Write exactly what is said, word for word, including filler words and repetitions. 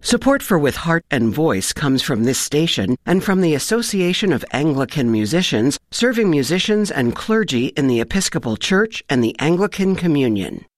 Support for With Heart and Voice comes from this station and from the Association of Anglican Musicians, serving musicians and clergy in the Episcopal Church and the Anglican Communion.